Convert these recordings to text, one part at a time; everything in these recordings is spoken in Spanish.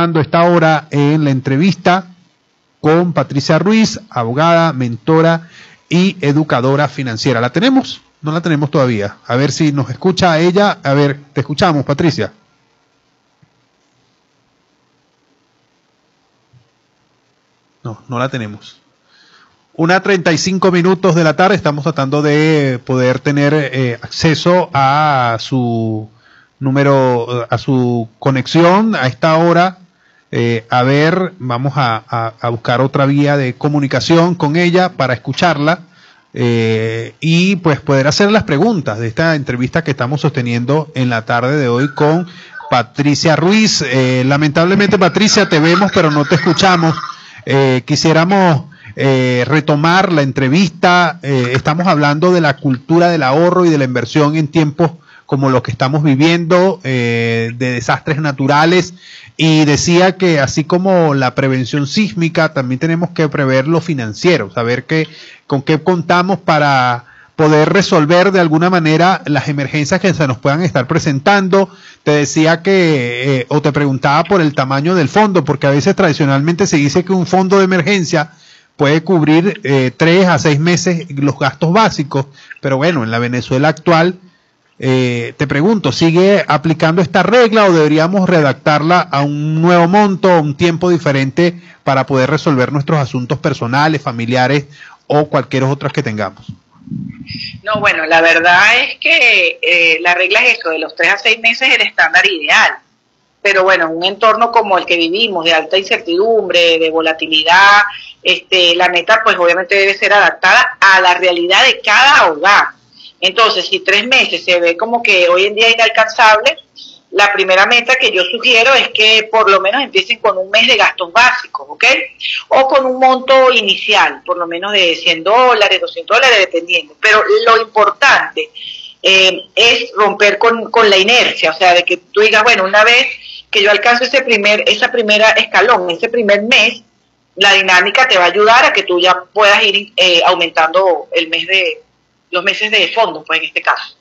escuchando a esta hora en la entrevista con Patricia Ruiz, abogada, mentora y educadora financiera. ¿La tenemos? No la tenemos todavía. A ver si nos escucha ella. A ver, te escuchamos, Patricia. No la tenemos. 1:35 de la tarde, estamos tratando de poder tener acceso a su número, a su conexión a esta hora. A ver, vamos a buscar otra vía de comunicación con ella para escucharla y pues poder hacer las preguntas de esta entrevista que estamos sosteniendo en la tarde de hoy con Patricia Ruiz. Lamentablemente, Patricia, te vemos pero no te escuchamos. Quisiéramos retomar la entrevista. Estamos hablando de la cultura del ahorro y de la inversión en tiempos como los que estamos viviendo, de desastres naturales, y decía que así como la prevención sísmica, también tenemos que prever lo financiero, saber con qué contamos para poder resolver de alguna manera las emergencias que se nos puedan estar presentando. Te decía que, o te preguntaba por el tamaño del fondo, porque a veces tradicionalmente se dice que un fondo de emergencia puede cubrir 3 a 6 meses los gastos básicos, pero bueno, en la Venezuela actual, te pregunto, ¿sigue aplicando esta regla o deberíamos redactarla a un nuevo monto, a un tiempo diferente para poder resolver nuestros asuntos personales, familiares o cualquier otros que tengamos? No, bueno, la verdad es que la regla es eso, de los 3 a 6 meses es el estándar ideal. Pero bueno, en un entorno como el que vivimos, de alta incertidumbre, de volatilidad, la meta pues obviamente debe ser adaptada a la realidad de cada hogar. Entonces, si 3 meses se ve como que hoy en día es inalcanzable, la primera meta que yo sugiero es que por lo menos empiecen con un mes de gastos básicos, ¿ok? O con un monto inicial, por lo menos de $100, $200, dependiendo. Pero lo importante es romper con la inercia, o sea, de que tú digas, bueno, una vez que yo alcanzo esa primera escalón, ese primer mes, la dinámica te va a ayudar a que tú ya puedas ir aumentando los meses de fondo, pues en este caso.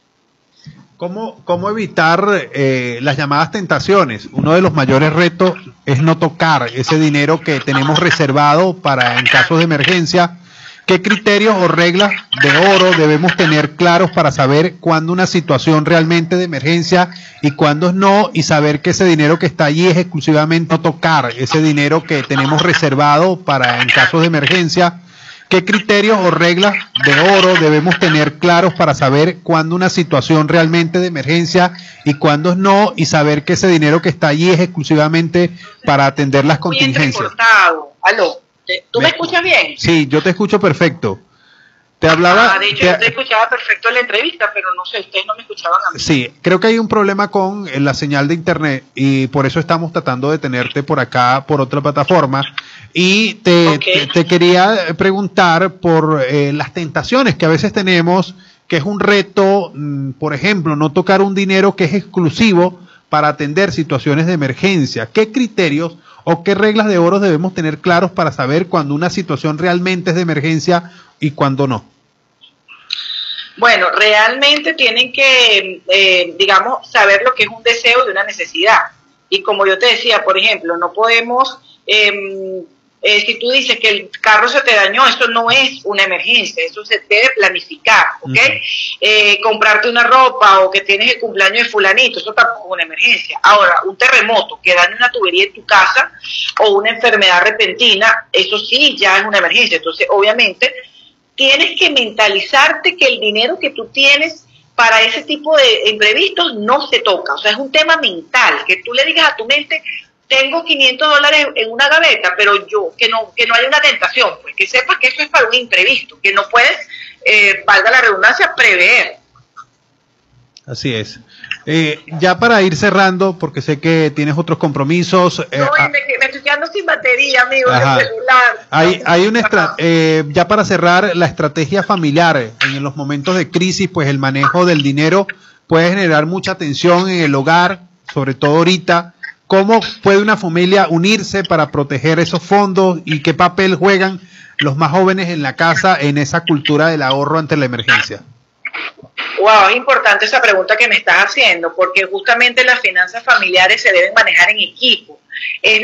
¿Cómo evitar las llamadas tentaciones? Uno de los mayores retos es no tocar ese dinero que tenemos reservado para en casos de emergencia. ¿Qué criterios o reglas de oro debemos tener claros para saber cuándo una situación realmente de emergencia y cuándo no, y saber que ese dinero que está allí es exclusivamente no tocar ese dinero que tenemos reservado para en casos de emergencia? ¿Qué criterios o reglas de oro debemos tener claros para saber cuándo una situación realmente de emergencia y cuándo no, y saber que ese dinero que está allí es exclusivamente para atender las contingencias? Aló, ¿tú me escuchas bien? Sí, yo te escucho perfecto. Te hablaba... de hecho, yo te escuchaba perfecto en la entrevista, pero no sé, ustedes no me escuchaban a mí. Sí, creo que hay un problema con la señal de internet y por eso estamos tratando de tenerte por acá, por otra plataforma. Y te quería preguntar por las tentaciones que a veces tenemos, que es un reto, por ejemplo, no tocar un dinero que es exclusivo para atender situaciones de emergencia. ¿Qué criterios o qué reglas de oro debemos tener claros para saber cuando una situación realmente es de emergencia y cuando no? Bueno, realmente tienen que, digamos, saber lo que es un deseo y una necesidad. Y como yo te decía, por ejemplo, no podemos, si tú dices que el carro se te dañó, eso no es una emergencia, eso se debe planificar, ¿ok? Comprarte una ropa o que tienes el cumpleaños de fulanito, eso tampoco es una emergencia. Ahora, un terremoto que daña una tubería en tu casa o una enfermedad repentina, eso sí ya es una emergencia. Entonces, obviamente, tienes que mentalizarte que el dinero que tú tienes para ese tipo de imprevistos no se toca. O sea, es un tema mental, que tú le digas a tu mente, tengo $500 en una gaveta, pero que no haya una tentación, pues que sepas que eso es para un imprevisto, que no puedes, valga la redundancia, prever. Así es. Ya para ir cerrando, porque sé que tienes otros compromisos. Me estoy quedando sin batería, amigo, en el celular. Hay una ya para cerrar, la estrategia familiar en los momentos de crisis, pues el manejo del dinero puede generar mucha tensión en el hogar, sobre todo ahorita. ¿Cómo puede una familia unirse para proteger esos fondos y qué papel juegan los más jóvenes en la casa en esa cultura del ahorro ante la emergencia? Wow, es importante esa pregunta que me estás haciendo, porque justamente las finanzas familiares se deben manejar en equipo. Es